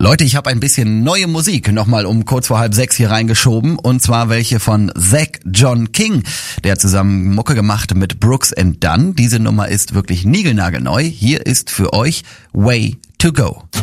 Leute, ich habe ein bisschen neue Musik nochmal um kurz vor 5:30 hier reingeschoben. Und zwar welche von Zach John King. Der hat zusammen Mucke gemacht mit Brooks and Dunn. Diese Nummer ist wirklich niegelnagelneu. Hier ist für euch Way to Go.